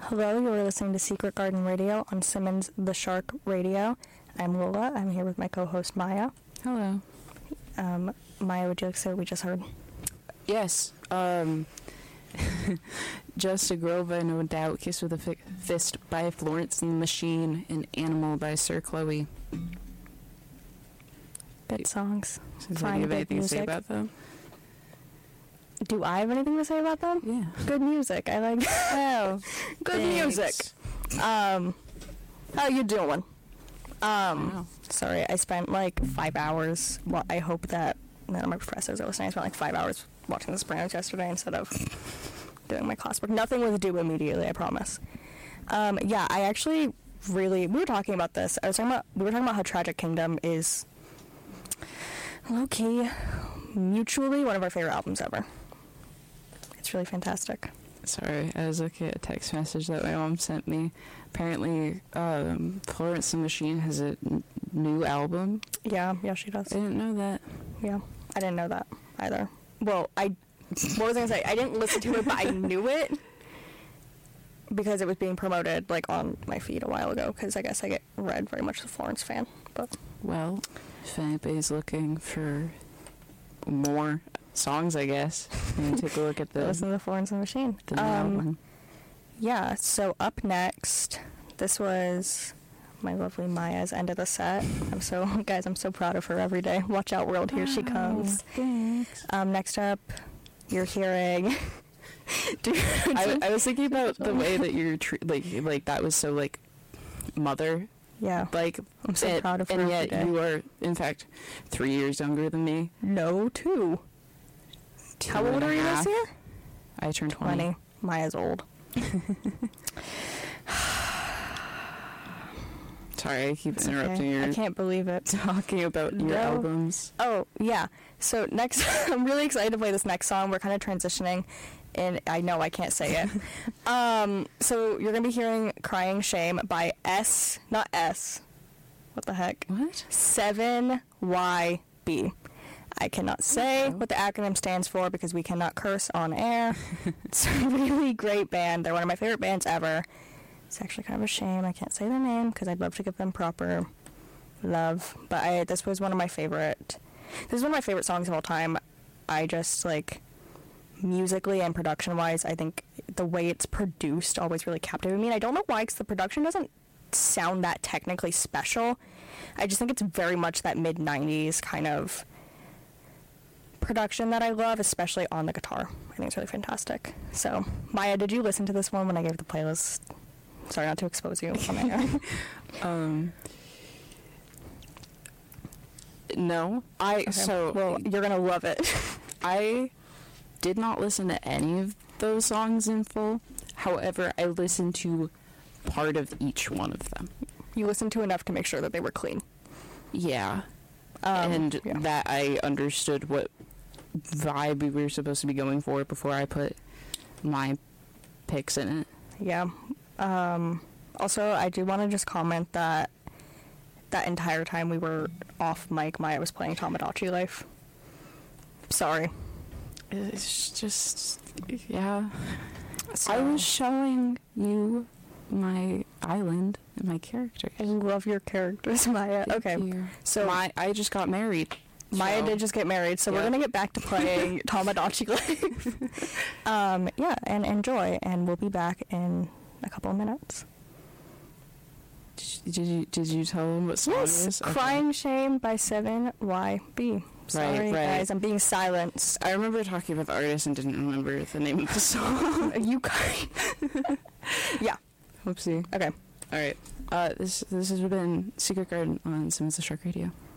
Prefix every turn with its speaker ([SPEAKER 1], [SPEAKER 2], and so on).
[SPEAKER 1] Hello, you're listening to Secret Garden Radio on Simmons the Shark Radio. I'm Lola. I'm here with my co-host Maya.
[SPEAKER 2] Hello.
[SPEAKER 1] Maya, would you like to say what we just heard?
[SPEAKER 2] Yes. Just a Girl by No Doubt, Kiss with a Fist by Florence and the Machine, and Animal by Sir Chloe.
[SPEAKER 1] Good songs.
[SPEAKER 2] Does you have anything to say about them?
[SPEAKER 1] Do I have anything to say about them?
[SPEAKER 2] Yeah.
[SPEAKER 1] Good music. I like.
[SPEAKER 2] Oh,
[SPEAKER 1] good music. How you doing?
[SPEAKER 2] Wow.
[SPEAKER 1] Sorry, I spent like 5 hours. Well, I hope that none of my professors are listening. I spent like 5 hours watching The Sopranos yesterday instead of doing my classwork. Nothing was due immediately, I promise. Yeah, I actually we were talking about this. We were talking about how Tragic Kingdom is low-key, mutually one of our favorite albums ever. It's really fantastic.
[SPEAKER 2] Sorry, I was looking at a text message that my mom sent me. Apparently, Florence and the Machine has a new album.
[SPEAKER 1] Yeah, she does.
[SPEAKER 2] I didn't know that.
[SPEAKER 1] Yeah, I didn't know that either. Well, what was I gonna say? I didn't listen to it, but I knew it because it was being promoted like on my feed a while ago. Because I guess I get very much a Florence fan. But
[SPEAKER 2] well, if anybody's looking for more songs, I guess maybe take a look at the
[SPEAKER 1] listen to the Florence and the Machine.
[SPEAKER 2] The new album.
[SPEAKER 1] Yeah. So up next, this was my lovely Maya's end of the set. I'm so proud of her every day. Watch out, world! Here she comes.
[SPEAKER 2] Thanks.
[SPEAKER 1] Next up, you're hearing.
[SPEAKER 2] I was thinking about the way that you're like that was so like mother.
[SPEAKER 1] Yeah.
[SPEAKER 2] Like
[SPEAKER 1] I'm so proud of her.
[SPEAKER 2] And yet you are in fact 3 years younger than me.
[SPEAKER 1] No, 2. How old are you this year?
[SPEAKER 2] I turned 20.
[SPEAKER 1] Maya's old.
[SPEAKER 2] Sorry, I keep interrupting you.
[SPEAKER 1] I can't believe it.
[SPEAKER 2] Talking about your albums.
[SPEAKER 1] Oh, yeah. So next, I'm really excited to play this next song. We're kind of transitioning, and I know I can't say it. So you're going to be hearing Crying Shame by not S. What the heck?
[SPEAKER 2] What?
[SPEAKER 1] 7YB. I cannot say what the acronym stands for because we cannot curse on air. It's a really great band. They're one of my favorite bands ever. It's actually kind of a shame I can't say their name because I'd love to give them proper love. But this was one of my favorite songs of all time. I just, like, musically and production-wise, I think the way it's produced always really captivated me. And I don't know why, because the production doesn't sound that technically special. I just think it's very much that mid-90s kind of production that I love, especially on the guitar. I think it's really fantastic. So, Maya, did you listen to this one when I gave the playlist? Sorry, not to expose you on air.
[SPEAKER 2] No.
[SPEAKER 1] Okay. Well, you're gonna love it.
[SPEAKER 2] I did not listen to any of those songs in full. However, I listened to part of each one of them.
[SPEAKER 1] You listened to enough to make sure that they were clean.
[SPEAKER 2] Yeah. That I understood what vibe we were supposed to be going for before I put my picks in it.
[SPEAKER 1] Yeah. Also, I do want to just comment that entire time we were off mic, Maya was playing Tamagotchi Life. Sorry.
[SPEAKER 2] It's just, yeah.
[SPEAKER 1] So,
[SPEAKER 2] I was showing you my island and my characters.
[SPEAKER 1] I love your characters, Maya.
[SPEAKER 2] Thank
[SPEAKER 1] okay.
[SPEAKER 2] you.
[SPEAKER 1] So
[SPEAKER 2] I just got married.
[SPEAKER 1] Maya did just get married, so we're going to get back to playing Tamagotchi Life. Yeah, and enjoy, and we'll be back in a couple of minutes.
[SPEAKER 2] Did you tell them what song it is?
[SPEAKER 1] Yes, Crying Shame by 7YB. Sorry, guys, I'm being silenced.
[SPEAKER 2] I remember talking about the artist and didn't remember the name of the song.
[SPEAKER 1] You guys. Yeah.
[SPEAKER 2] Whoopsie.
[SPEAKER 1] Okay.
[SPEAKER 2] All right. This has been Secret Garden on Simmons the Shark Radio.